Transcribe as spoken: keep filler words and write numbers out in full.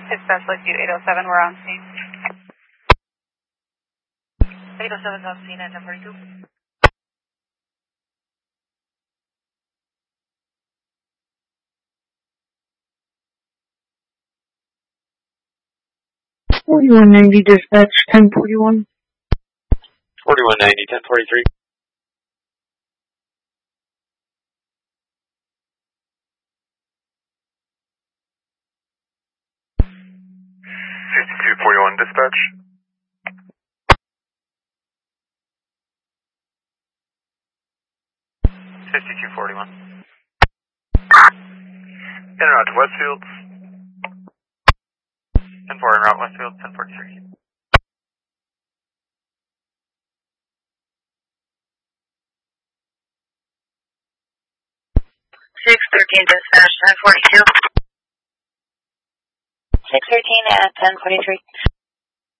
Dispatch Lakeview eight oh seven, we're on scene. eight oh seven's on scene at ten forty-two. forty-one ninety dispatch, ten forty-one. forty-one ninety, ten forty-three. fifty-two forty-one dispatch. fifty-two forty-one. In and out to Westfield. ten four en route Westfield, ten forty-three. six thirteen dispatch, ten forty-two. six thirteen at ten forty-three.